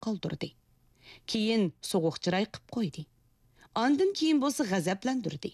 qoldirdi. Keyin sovuqchiray qilib qo'ydi. Ondan keyin bo'lsa g'azablantirdi.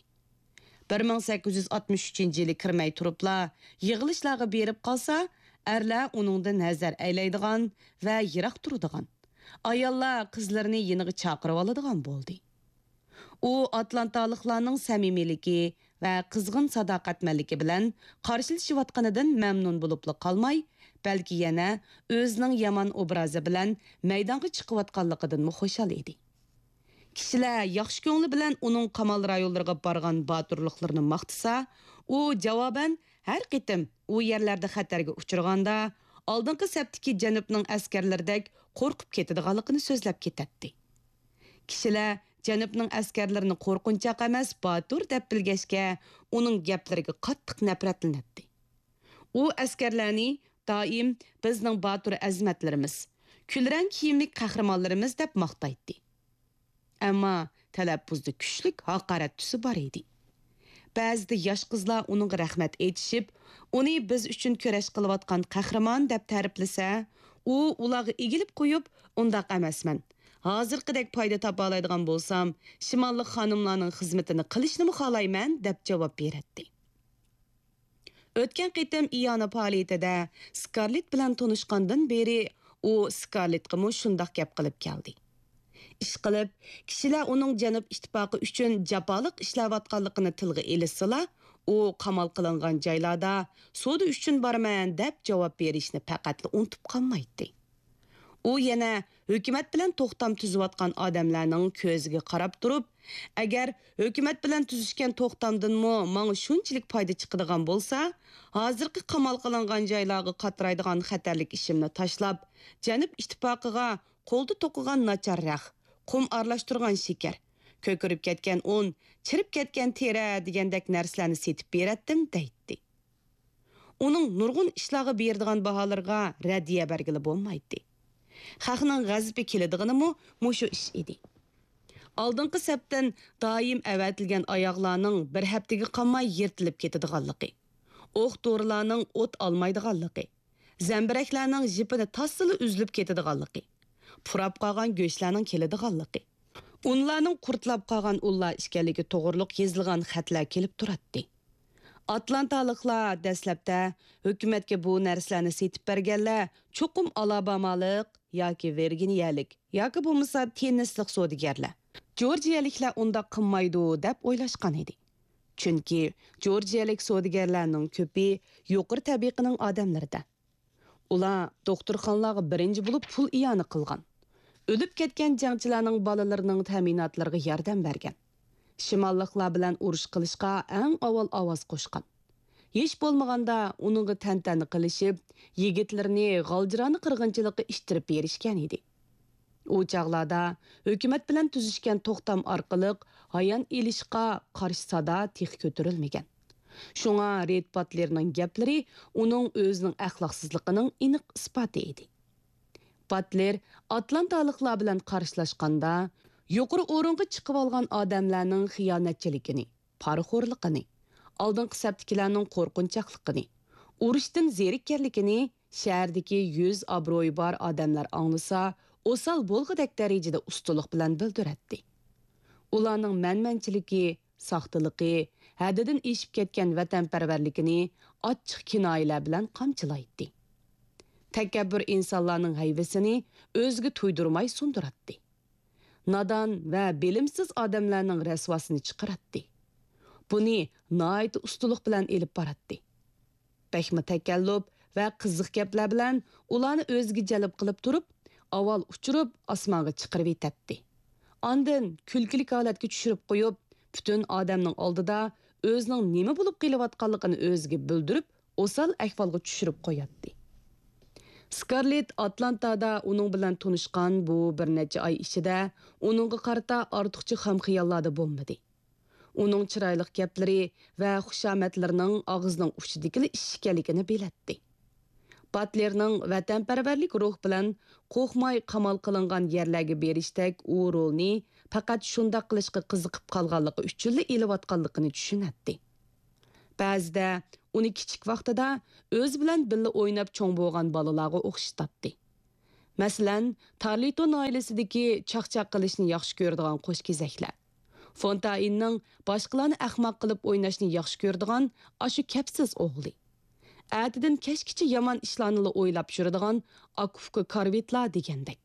1863-yili kirmay turibla yig'ilishlarga berib qolsa, erlar uningdan nazar aylaydigan va yiroq turadigan. Ayollar qizlarini yeniga chaqirib oladigan bo'ldi. U Atlantaliklarning samimiylik va qizg'in sadoqatmanligi bilan qarshilashayotganidan mamnun bo'lib qolmay, balki yana o'zining yomon obrazi bilan maydonga chiqayotganligidan xushal edi. Kishilar yaxshi ko'ngli bilan uning qamal rayonlariga borgan boturliklarini maqtasa, u javoban har qitim u yerlarda xatarga uchraganda oldingi saptiki janubning askarlaridek qo'rqib ketadiganligini so'zlab ketadi. Kishilar janubning askarlarini qo'rqinchoq emas, botur deb bilgachga, uning gaplariga qattiq nafratlanadi. U askarlarni doim bizning botur azmatlarimiz, kulrang kiyimli qahramonlarimiz deb maqtaydi. Ammo talaffuzda kuchlik haqorat tusi bor edi. Ba'zida yosh qizlar uning rahmat aytishib, uni biz uchun kurash qilayotgan qahramon deb ta'riflasa, u ularga egilib qo'yib, undaq emasman. Hozirgidek foyda topa oladigan bo'lsam, shimollik xonimlarning xizmatini qilishni xohlayman deb javob beradi. O'tgan qitim Iyona faoliyatida Scarlett bilan tanishgandan beri u Scarlettga shundoq gap qilib keldi. Ish qilib, kishilar uning Janub ittifoqi uchun jafoliq ishlayotganligini tilga elishsalar, u qamal qilingan joylarda sudi uchun borman deb javob berishni faqat unutib qolmaydi. U yana hukumat bilan to'xtam tuzayotgan odamlarning ko'ziga qarab turib, agar hukumat bilan tuzishgan to'xtamdanmi menga shunchalik foyda chiqadigan bo'lsa, hozirgi qamal qilingan joylarga qatraydigan xatarlik ishimni tashlab, Janub ittifoqiga qo'lda to'qigan nacharroq, qum aralashtirgan shakar, ko'kirib ketgan un, chirib ketgan teri degandek narsalarni setib beratdim deydi. Uning nurg'un ishlarga beradigan baholarga radiya bergili bo'lmaydi. Xalqning g'azabi keladiganimi mushu ish edi. Oldingi sapdan doim avatilgan oyoqlarning bir haftaga qolmay yirtilib ketadiganligi, o'q-dorilarning o't olmaydiganligi, zambiraklarning jipini tassili uzilib ketadiganligi, purab qolgan go'shtlarning keladiganligi, unlarning qurtlab qolgan unlar ishkanligi to'g'riliq yozilgan xatlar kelib turadi. Atlantaliklar dastlabda hukumatga bu narsalarni setib berganlar cho'qim alabamalik yoki Virginiyalik yoki bo'lmasa Tenneslik savdogarlar. Jorjiyaliklar unda qilmaydi deb o'ylashgan edi. Chunki Jorjiyalik savdogarlarning ko'pi yuqori tabiqining odamlarida. Ular doktorxonalarga birinchi bo'lib pul iyoni qilgan. O'lib ketgan jangchilarning bolalarining ta'minatlariga yordam bergan. Shimolliklar bilan urush qilishga eng avval ovoz qo'shgan. Hech bo'lmaganda uningga tantana qilishib, yigitlarni g'aljirani qirg'inchilikqa ishtirib berishgan edi. U chaqlarda hukumat bilan tuzishgan to'xtam orqali hayon elishga qarshi sada tix ko'tarilmagan. Shunga Red Butlerning gaplari uning o'zining axloqsizligining aniq isboti edi. Butler Atlantaliklar bilan qarshilashganda yuqori o'ringa chiqib olgan odamlarning xiyonatchiligini, parxo'rligini, oldingi saptikilarning qo'rqinchoqligini, urushdan zerikkanligini shahardagi 100 obro'yi bor odamlar anglasa, o'sal bo'lg'idek darajada ustulik bilan bildiradi. Ularning manmanchiligi, soxtaligi, haddidan eshib ketgan vatanparvarligini ochiq kinoyalar bilan qamchilaydi. Takabbur insonlarning hayvasini o'ziga to'ydirmay sundiradi. Nadan va bilimsiz odamlarning rasvosini chiqaratdi. Buni noit ustulik bilan elib boradi. Baxma takallub va qiziq gaplar bilan ularni o'ziga jalb qilib turib, avval uchirib osmonga chiqarib etadi. Ondan kulkilik holatga tushirib qo'yib, butun odamning oldida o'zining nima bo'lib kelayotganligini o'ziga bildirib, o'sal ahvolga tushirib qo'yadi. Scarlett Atlantada uning bilan tanishgan bu bir necha oy ichida uningga qarata ortiqcha xam xiyollarda bo'lmadi. Uning chiroyli gaplari va xushomadlarining og'zining uchidagi ishkaligini biladi. Butlerning vatanparvarlik ruh bilan qo'rqmay qamal qilingan yerlarga berishdek u rolni faqat shunda qilishga qiziqib qolganligi uchun elayotganligini tushunadi. Ba'zida uni kichik vaqtida o'z bilan birga o'ynab cho'ng bo'lgan bolalarga o'xshatdi. Masalan, Tarleton oilasidagi chaqchaq qilishni yaxshi ko'radigan qo'shkezaklar. Fontainning boshqalarni ahmoq qilib o'ynashni yaxshi ko'radigan ashu kapsiz o'g'li. Әтіден кешкічі яман işlarını o'ylab жүрadigan Akufka Karvetlar degandek.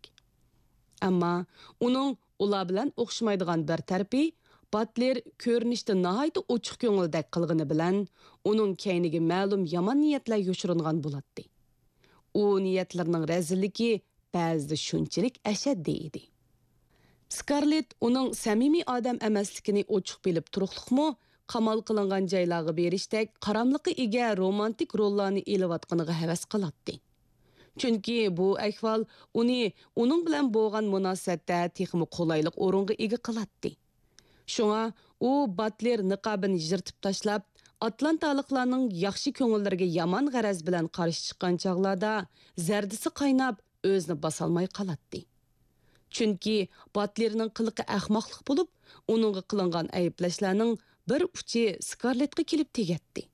Ammo uning ular bilan o'xshamaydigan bir tarafi Butler ko'rinishda nihoyat ochiq ko'ngildek qilg'ini bilan uning keyniga ma'lum yomon niyatlar yoshiringan bo'ladi. U niyatlarning razilligi ba'zida shunchalik ashaddiy edi. Scarlett uning samimiy odam emasligini ochiq bilib turuqliqmi qamal qilingan joylarga berishdek qaramliqi ega romantik rollarni elayotganiga havas qiladi. Chunki bu ahvol uning bilan bo'lgan munosabatda texmi qulaylik o'ringa ega qiladi. Shunga u Butler niqobini yirtib tashlab, Atlantaliqlarning yaxshi ko'ngillariga yomon g'araz bilan qarshi chiqqan chog'larda zardisi qaynab o'zini bosolmay qoladi. Chunki Butlerning qiliqi ahmoqlik bo'lib, uningga qilingan ayblashlarning bir uchi Scarlettga kelib tegadi.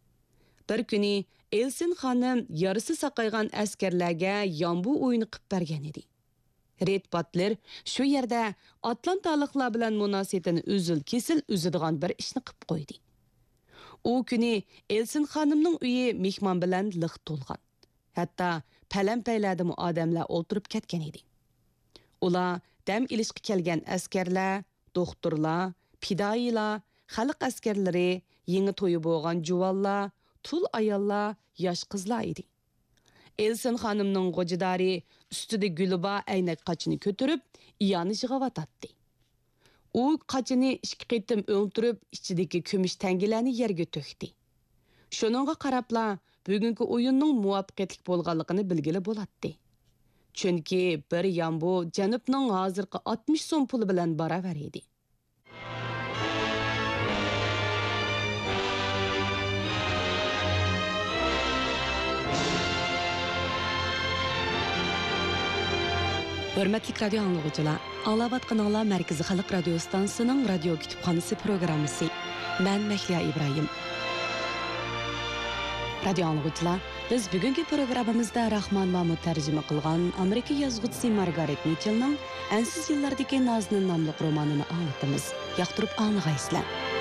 Bir kuni Elsin xonim yarisi saqaygan askarlarga yombu o'yini qilib bergan edi. Red Butler shu yerda Atlantaliqlar bilan munosabatini uzil-kesil uzadigan bir ishni qilib qo'ydi. U kuni Elsin xonimning uyi mehmon bilan liq to'lgan. Hatto palam-paylardimi odamlar o'ltirib ketgan edi. Ular dam ilishga kelgan askarlar, doktorlar, fidoyilar, xalq askarlari, yangi to'yi bo'lgan juvonlar, tul ayollar, yosh qizlar edi. Elsin xonimning g'ojidari ustida gulba aynak qochini ko'tarib, iyoni yig'avatadi. U qochini ikki qitim o'ltirib, ichidagi kumush tangilarni yerga to'kdi. Shuningga qarabla, bugungi o'yinning muvaffaqiyatli bo'lganligini bilgili bo'ladi. Chunki bir yambu janubning hozirgi 60 so'm puli bilan baravar edi. Hörmətli radio anlıqçılar, Ağlavatqanlar Mərkəzi Xalq Radio Stansiyasının radio kütüpxanası proqramısı. Mən Məhliya İbrahim. Radio anlıqçılar, biz bugünkü proqramımızda Rahman Mahmud tərcümə qılğan Amerika yazğıçısı Margaret Mitchell'ның Ensiz yıllardaki Nazının namlıq romanını anlatımız. Yaxtırıb anlığaysızlar.